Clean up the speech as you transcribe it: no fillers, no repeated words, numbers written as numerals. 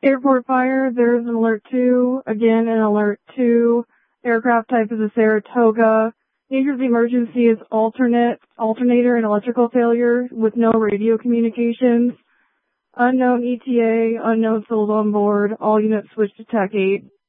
Airport fire, there's an alert 2. Again, an alert 2. Aircraft type is a Saratoga. Nature's emergency is alternator and electrical failure with no radio communications. Unknown ETA, unknown souls on board. All units switch to TAC 8.